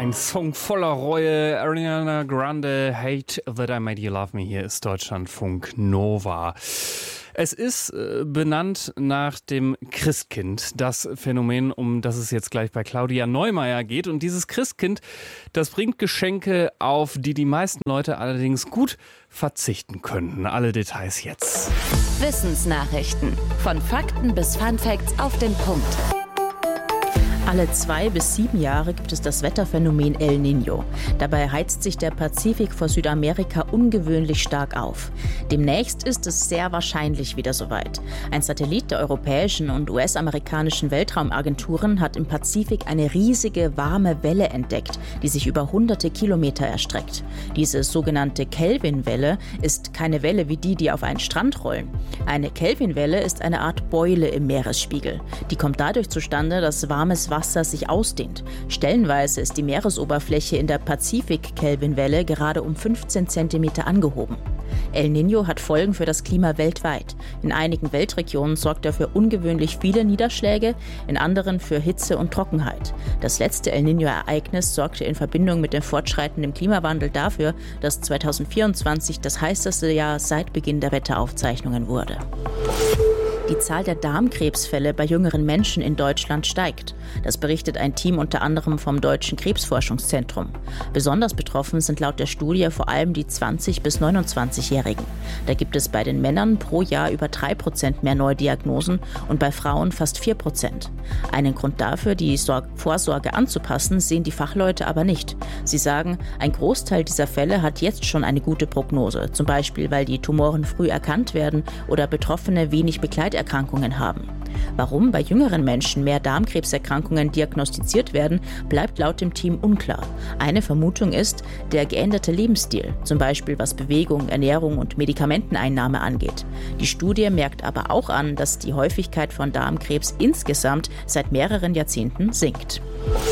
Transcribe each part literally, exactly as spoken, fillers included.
Ein Song voller Reue. Ariana Grande, Hate That I Made You Love Me. Hier ist Deutschlandfunk Nova. Es ist äh, benannt nach dem Christkind, das Phänomen, um das es jetzt gleich bei Claudia Neumeier geht. Und dieses Christkind, das bringt Geschenke, auf die die meisten Leute allerdings gut verzichten könnten. Alle Details jetzt. Wissensnachrichten. Von Fakten bis Funfacts auf den Punkt. Alle zwei bis sieben Jahre gibt es das Wetterphänomen El Niño. Dabei heizt sich der Pazifik vor Südamerika ungewöhnlich stark auf. Demnächst ist es sehr wahrscheinlich wieder soweit. Ein Satellit der europäischen und U S-amerikanischen Weltraumagenturen hat im Pazifik eine riesige warme Welle entdeckt, die sich über hunderte Kilometer erstreckt. Diese sogenannte Kelvin-Welle ist keine Welle wie die, die auf einen Strand rollen. Eine Kelvin-Welle ist eine Art Beule im Meeresspiegel. Die kommt dadurch zustande, dass warmes Wasser Wasser sich ausdehnt. Stellenweise ist die Meeresoberfläche in der Pazifik-Kelvin-Welle gerade um fünfzehn Zentimeter angehoben. El Niño hat Folgen für das Klima weltweit. In einigen Weltregionen sorgt er für ungewöhnlich viele Niederschläge, in anderen für Hitze und Trockenheit. Das letzte El Niño-Ereignis sorgte in Verbindung mit dem fortschreitenden Klimawandel dafür, dass zweitausendvierundzwanzig das heißeste Jahr seit Beginn der Wetteraufzeichnungen wurde. Die Zahl der Darmkrebsfälle bei jüngeren Menschen in Deutschland steigt. Das berichtet ein Team unter anderem vom Deutschen Krebsforschungszentrum. Besonders betroffen sind laut der Studie vor allem die zwanzig- bis neunundzwanzigjährigen. Da gibt es bei den Männern pro Jahr über drei Prozent mehr Neudiagnosen und bei Frauen fast vier Prozent. Einen Grund dafür, die Sor- Vorsorge anzupassen, sehen die Fachleute aber nicht. Sie sagen, ein Großteil dieser Fälle hat jetzt schon eine gute Prognose, zum Beispiel weil die Tumoren früh erkannt werden oder Betroffene wenig Begleiterkrankungen Erkrankungen haben. Warum bei jüngeren Menschen mehr Darmkrebserkrankungen diagnostiziert werden, bleibt laut dem Team unklar. Eine Vermutung ist der geänderte Lebensstil, zum Beispiel was Bewegung, Ernährung und Medikamenteneinnahme angeht. Die Studie merkt aber auch an, dass die Häufigkeit von Darmkrebs insgesamt seit mehreren Jahrzehnten sinkt.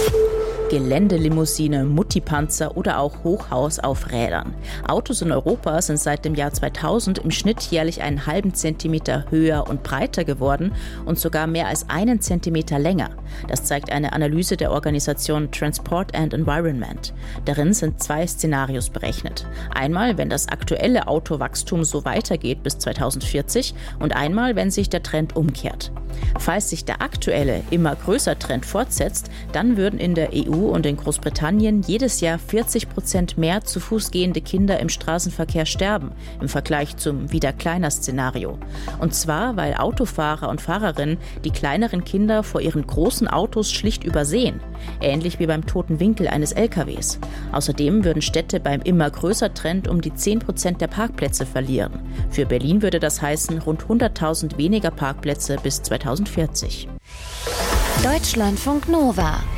Geländelimousine, Muttipanzer oder auch Hochhaus auf Rädern. Autos in Europa sind seit dem Jahr zweitausend im Schnitt jährlich einen halben Zentimeter höher und breiter geworden und sogar mehr als einen Zentimeter länger. Das zeigt eine Analyse der Organisation Transport and Environment. Darin sind zwei Szenarios berechnet. Einmal, wenn das aktuelle Autowachstum so weitergeht bis zweitausendvierzig und einmal, wenn sich der Trend umkehrt. Falls sich der aktuelle, immer größer Trend fortsetzt, dann würden in der E U und in Großbritannien jedes Jahr vierzig Prozent mehr zu Fuß gehende Kinder im Straßenverkehr sterben, im Vergleich zum wieder kleiner Szenario. Und zwar, weil Autofahrer und Fahrerinnen die kleineren Kinder vor ihren großen Autos schlicht übersehen, ähnlich wie beim toten Winkel eines L K Ws. Außerdem würden Städte beim immer größer Trend um die zehn Prozent der Parkplätze verlieren. Für Berlin würde das heißen rund hunderttausend weniger Parkplätze bis zweitausendvierzig. Deutschlandfunk Nova.